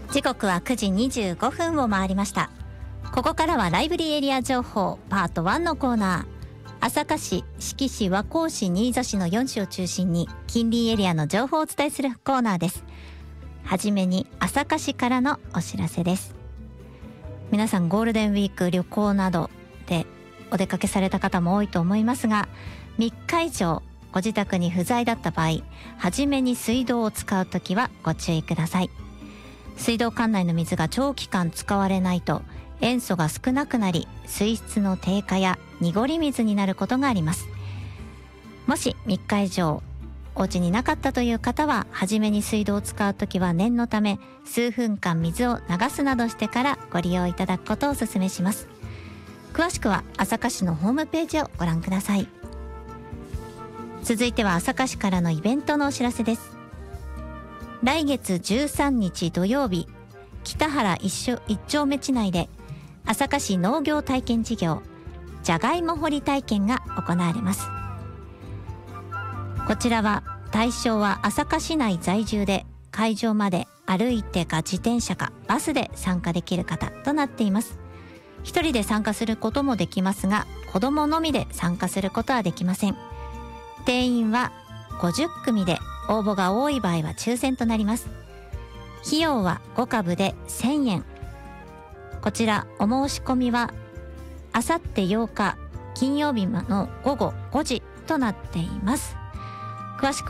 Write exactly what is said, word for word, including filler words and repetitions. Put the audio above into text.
時刻はくじにじゅうごふんを回りました。ここからはライブリーエリア情報パートワンのコーナー。朝霞市、志木市、和光市、新座市のよん市を中心に近隣エリアの情報をお伝えするコーナーです。はじめに朝霞市からのお知らせです。皆さんゴールデンウィーク旅行などでお出かけされた方も多いと思いますが、みっか以上ご自宅に不在だった場合、はじめに水道を使うときはご注意ください。水道管内の水が長期間使われないと塩素が少なくなり、水質の低下や濁り水になることがあります。もしみっか以上お家になかったという方は、はじめに水道を使うときは念のため数分間水を流すなどしてからご利用いただくことをお勧めします。詳しくは朝霞市のホームページをご覧ください。続いては朝霞市からのイベントのお知らせです。来月じゅうさんにち土曜日、北原一丁目地内で朝霞市農業体験事業じゃがいも掘り体験が行われます。こちらは対象は朝霞市内在住で、会場まで歩いてか自転車かバスで参加できる方となっています。一人で参加することもできますが、子供のみで参加することはできません。定員はごじゅっくみで、応募が多い場合は抽選となります。費用はごかぶでせんえん。こちらお申し込みはあさってようか金曜日のごごごじとなっています。詳しく